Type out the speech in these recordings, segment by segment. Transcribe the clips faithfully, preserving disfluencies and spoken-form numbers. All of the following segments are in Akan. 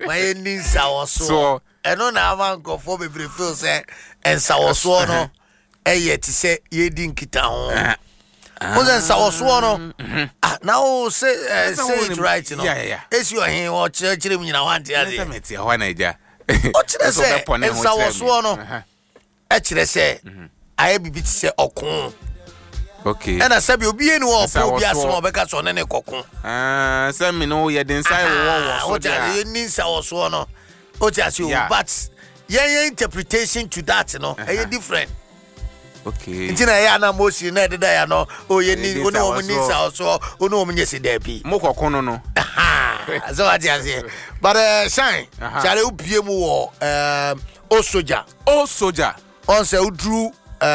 my ninsa also. And on a man go for me feel say and sawoso no. Eh yet say ye din kita ho. Ozen sawoso no. Ah now say say it right you know. Yeah yeah. Esi o hin o chire chire mu nyina wan tia de. Let me tell one idea. O chire say and sawoso no. E chire say aye bibi ti say okun. Okay. And I said you be any one for be as one because on any kokun. Ah, say me no ye den say wo wo so there. You need sawoso no. O just you but yeah interpretation to that you know. E different. Okay. Intina ya na mosi na deda ya no o ye ni oni o ni sawoso oni o nye se da bi. Mo kokun no no. Aha. So what you say. But uh, shine. Chale u bie mu wo um o soldier. O soldier. On say u drew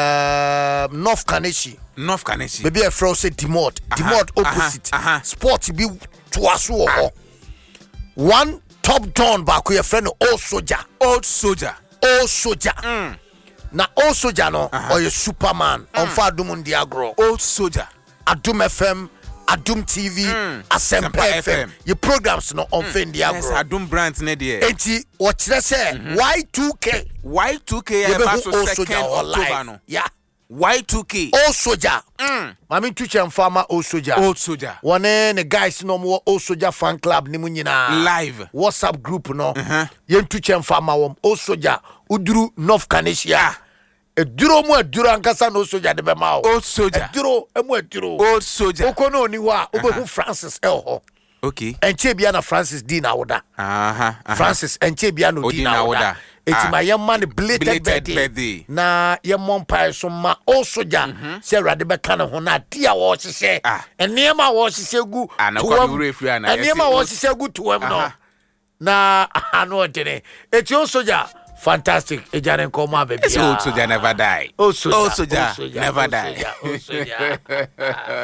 uh North Kaneshi. North Kaneshi. Maybe a fro say Dimod. Dimod opposite. Uh-huh. Sport be twaso ho. One top down back your friend old soldier. Old soldier. Old soldier. Mm. Na old soldier no uh-huh. or your Superman mm. on fa Adum Ndiagro. Old soldier. Adum F M, Adum T V, mm. Asempa F M. Your programs no on mm. fa Ndiagro. Yes, Adum brands ne there. Enti what they say mm-hmm. Y two K. Y two K e ba so second October no. Yeah. Y two K. Old soldier. Mm. Mami tuche farmer old soldier. Old soldier. One the guys no more old soldier fan club ni munyina. Live. WhatsApp group no. Uh-huh. Yen tuche farmer wom old soldier. Uduru North Kanesia. E duro mu aduro ankasa no soldier de be ma o. Old soldier. E duro e mu aduro. Old soldier. Okono ni wa obehu Francis e ho. Okay. Enche bia na Francis D na woda. Aha. Uh-huh. Francis enche bia no D na woda. Eti ma yam man belated birthday na yam monpai so ma o soja se rade be kan ho na dia wo hye enema wo hye gu tuwam enema wo hye gu tuwam no na ano dene eti o soja fantastic ejare nkoma be bia o soja never die o soja never die o soja